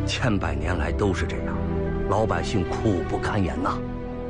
千百年来都是这样，老百姓苦不堪言呐。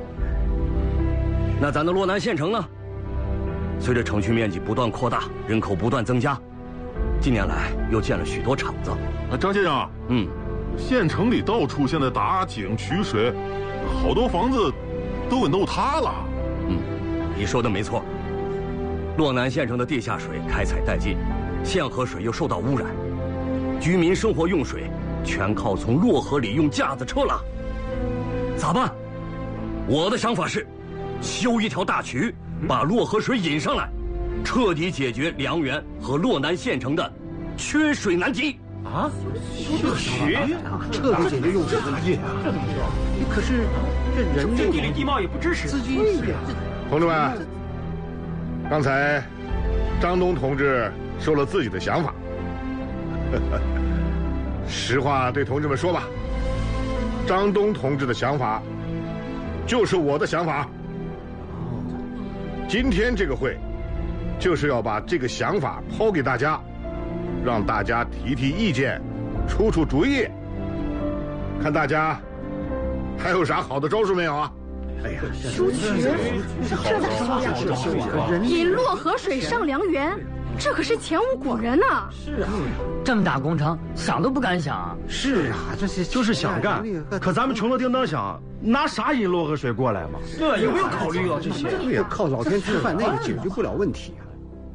那咱的洛南县城呢？随着城区面积不断扩大，人口不断增加，近年来又建了许多厂子。 张先生，县城里到处现在打井取水，好多房子都给弄塌了。 你说的没错。洛南县城的地下水开采殆尽，县河水又受到污染，居民生活用水全靠从洛河里用架子车拉。咋办？我的想法是，修一条大渠，把洛河水引上来，彻底解决梁园和洛南县城的缺水难题。 啊，修渠，彻底解决用水问题。可是这人这地理地貌也不支持。 同志们，刚才张东同志说了自己的想法，实话对同志们说吧，张东同志的想法就是我的想法。今天这个会就是要把这个想法抛给大家，让大家提提意见，出出主意，看大家还有啥好的招数没有啊？ 哎呀， 修渠，这咋修呀？引洛河水上梁园，这可是前无古人呐！ 是啊， 这么大工程，想都不敢想。 是啊，这些就是想干，可咱们穷的叮当响，拿啥引洛河水过来嘛？ 这有没有考虑啊？这些对呀，靠老天吃饭那也解决不了问题啊。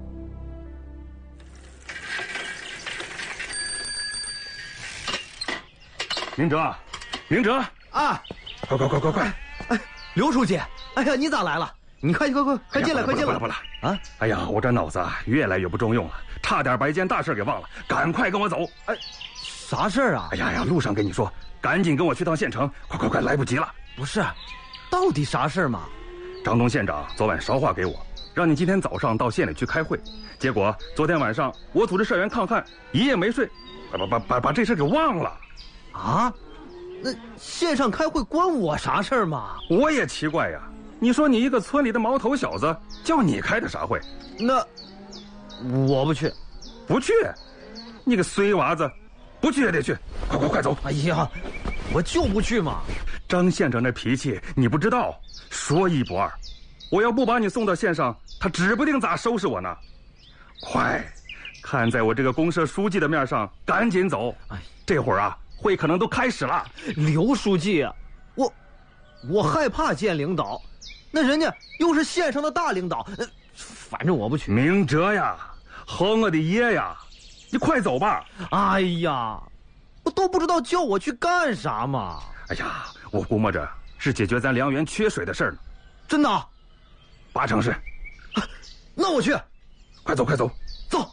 明哲，明哲啊！ 快！ 哎，刘书记，哎呀，你咋来了？你快进来，快进来！ 不了啊！哎呀，我这脑子越来越不中用了，差点把一件大事给忘了，赶快跟我走！ 哎，啥事儿啊？ 哎呀，路上跟你说，赶紧跟我去趟县城，快，来不及了！ 不是，到底啥事儿嘛？ 张东县长昨晚捎话给我，让你今天早上到县里去开会，结果昨天晚上我组织社员抗旱，一夜没睡，把这事给忘了。 啊？那县上开会关我啥事儿嘛？ 我也奇怪呀，你说你一个村里的毛头小子，叫你开的啥会？ 那我不去， 不去？你个衰娃子，不去也得去，快走！ 哎呀，我就不去嘛！ 张县长那脾气你不知道，说一不二。我要不把你送到县上，他指不定咋收拾我呢。快，看在我这个公社书记的面上，赶紧走！哎，这会儿啊，会可能都开始了。 刘书记，我害怕见领导，那人家又是县上的大领导，反正我不去。 明哲呀，和我的爷呀，你快走吧！ 哎呀，我都不知道叫我去干啥嘛！ 哎呀，我估摸着是解决咱梁园缺水的事儿呢。 真的 ？80%是。 那我去。 快走！ 走。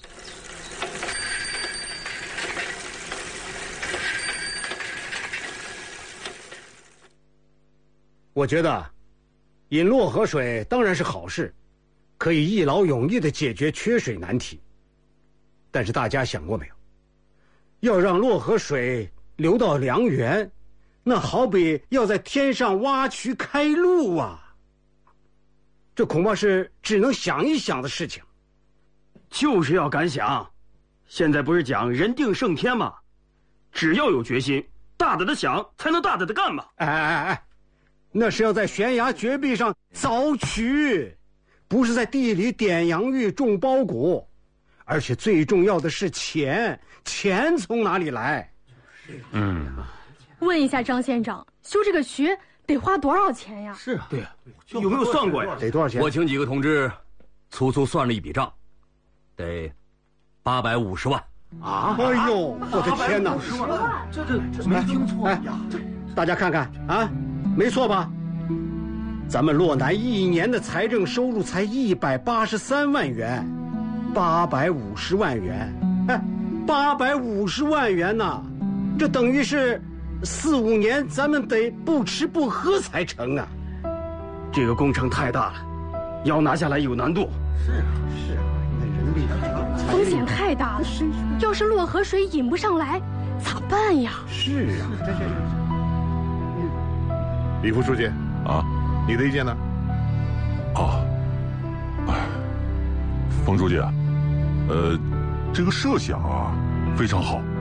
我觉得引洛河水当然是好事，可以一劳永逸地解决缺水难题。但是大家想过没有，要让洛河水流到梁园，那好比要在天上挖渠开路啊，这恐怕是只能想一想的事情。 就是要敢想，现在不是讲人定胜天吗？只要有决心，大胆的想才能大胆的干嘛。 哎，那是要在悬崖绝壁上凿渠，不是在地里点洋芋种苞谷。而且最重要的是钱从哪里来？ 问一下张县长，修这个渠得花多少钱呀？ 是啊，对啊，有没有算过呀？ 得多少钱？ 我请几个同志粗算了一笔账，得850万。 啊！哎呦，我的天哪！ 这没听错呀！ 大家看看啊，没错吧？咱们洛南一年的财政收入才183万元，850万元，850万元呐！这等于是4、5年咱们得不吃不喝才成啊！ 这个工程太大了，要拿下来有难度。 是啊，那人力风险太大了，要是洛河水引不上来，咋办呀？ 是啊，这李副书记啊， 你的意见呢？ 冯书记啊，这个设想啊非常好，